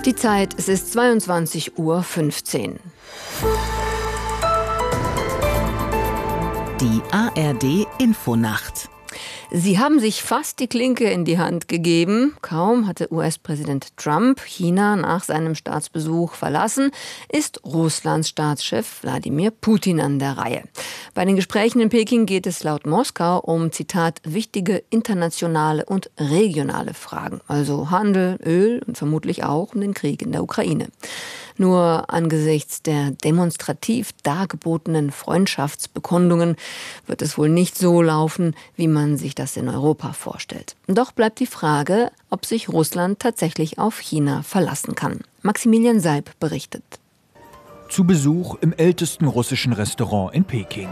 Die Zeit, es ist 22:15 Uhr. Die ARD-Infonacht. Sie haben sich fast die Klinke in die Hand gegeben. Kaum hatte US-Präsident Trump China nach seinem Staatsbesuch verlassen, ist Russlands Staatschef Wladimir Putin an der Reihe. Bei den Gesprächen in Peking geht es laut Moskau um, Zitat, wichtige internationale und regionale Fragen. Also Handel, Öl und vermutlich auch um den Krieg in der Ukraine. Nur angesichts der demonstrativ dargebotenen Freundschaftsbekundungen wird es wohl nicht so laufen, wie man sich das in Europa vorstellt. Doch bleibt die Frage, ob sich Russland tatsächlich auf China verlassen kann. Maximilian Seib berichtet. Zu Besuch im ältesten russischen Restaurant in Peking.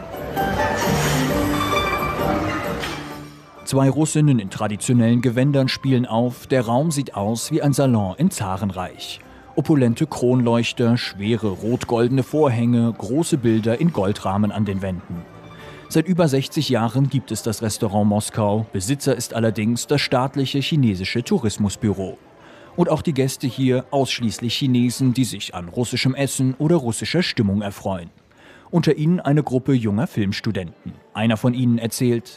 2 Russinnen in traditionellen Gewändern spielen auf. Der Raum sieht aus wie ein Salon im Zarenreich. Opulente Kronleuchter, schwere rot-goldene Vorhänge, große Bilder in Goldrahmen an den Wänden. Seit über 60 Jahren gibt es das Restaurant Moskau. Besitzer ist allerdings das staatliche chinesische Tourismusbüro. Und auch die Gäste hier ausschließlich Chinesen, die sich an russischem Essen oder russischer Stimmung erfreuen. Unter ihnen eine Gruppe junger Filmstudenten. Einer von ihnen erzählt: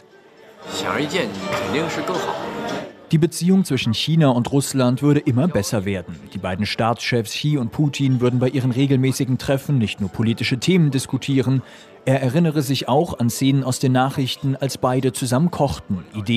Die Beziehung zwischen China und Russland würde immer besser werden. Die beiden Staatschefs Xi und Putin würden bei ihren regelmäßigen Treffen nicht nur politische Themen diskutieren. Er erinnere sich auch an Szenen aus den Nachrichten, als beide zusammen kochten, Ideen